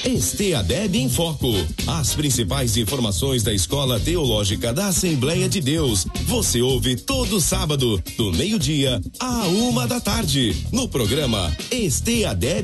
Esteadeb em Foco. As principais informações da Escola Teológica da Assembleia de Deus. Você ouve todo sábado, do meio-dia à 1 da tarde, no programa Esteadeb